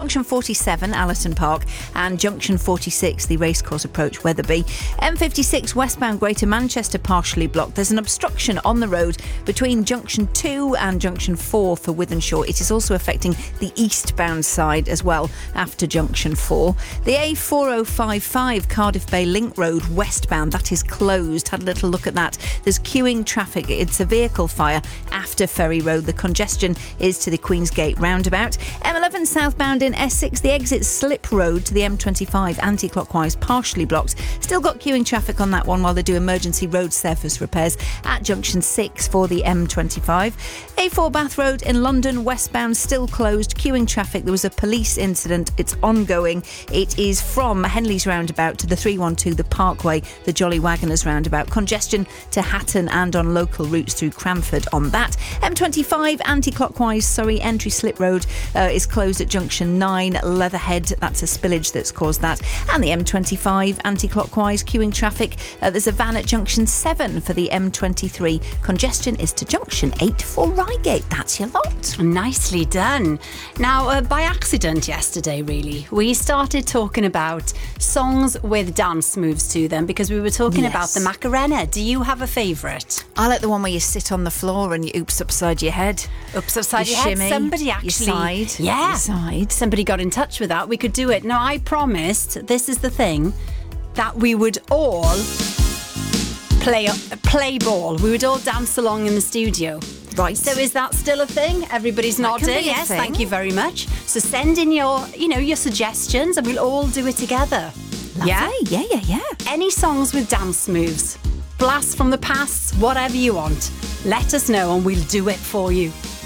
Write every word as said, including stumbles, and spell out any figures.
Junction forty-seven, Allerton Park, and Junction forty-six, the Racecourse Approach, Wetherby. M fifty-six westbound Greater Manchester partially blocked. There's an obstruction on the road between Junction two and Junction four for Wythenshawe. It is also affecting the eastbound side as well after Junction four. The A four oh five five Cardiff Bay Link Road westbound, that is closed. Had a little look at that. There's queuing traffic. It's a vehicle fire after Ferry Road. The congestion is to the Queensgate roundabout. M eleven southbound in Essex, the exit Slip Road to the M twenty-five anti-clockwise partially blocked. Still got queuing traffic on that one while they do emergency road surface repairs at Junction six for the M twenty-five. A four Bath Road in London westbound still closed. Queuing traffic. There was a police incident. It's ongoing. It is from Henley's roundabout to the three one two, the Parkway, the Jolly Wagoners roundabout. Congestion to Hatton and on local routes through Cranford on that. M twenty-five anti-clockwise, sorry, entry Slip Road uh, is closed at Junction nine, Leatherhead. That's a spillage that's caused that. And the M twenty-five anti-clockwise queuing traffic. Uh, there's a van at Junction seven for the M twenty-three. Congestion is to Junction eight for Reigate. That's your lot. Nicely done. Now, uh, by accident yesterday, really, we started talking about songs with dance moves to them because we were talking Yes. about the Macarena. Do you have a favourite? I like the one where you sit on the floor and you oops upside your head. Oops, upside You your head. shimmy, Somebody you actually, side, yeah, you side. somebody got in touch with that. We could do it. Now, I promised. This is the thing, that we would all play play ball. We would all dance along in the studio. Right. So is that still a thing? Everybody's That nodding. can be a Yes, thing. thank you very much. So send in your, you know, your suggestions and we'll all do it together. Yeah? Lovely. Yeah, yeah, yeah. Any songs with dance moves, blasts from the past, whatever you want. Let us know and we'll do it for you.